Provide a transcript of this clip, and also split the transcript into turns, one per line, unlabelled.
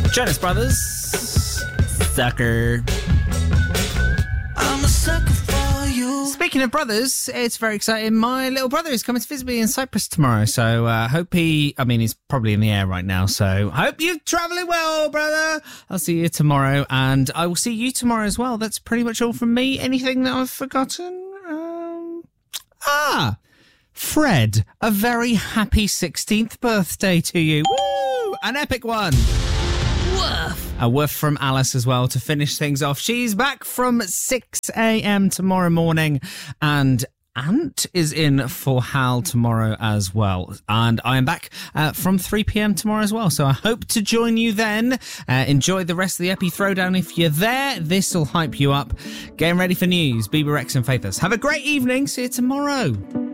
Jonas Brothers. Sucker.
I'm a sucker for you.
Speaking of brothers, it's very exciting. My little brother is coming to visit me in Cyprus tomorrow, so hope he's probably in the air right now, so hope you're travelling well, brother. I'll see you tomorrow, and I will see you tomorrow as well. That's pretty much all from me. Anything that I've forgotten? Fred, a very happy 16th birthday to you. Woo! An epic one. Woof. A woof from Alice as well to finish things off. She's back from 6 a.m. tomorrow morning, and Ant is in for Hal tomorrow as well. And I am back from 3 p.m. tomorrow as well, so I hope to join you then. Enjoy the rest of the Epi Throwdown if you're there. This will hype you up. Getting ready for news. Bieber, Rex and Faithers. Have a great evening. See you tomorrow.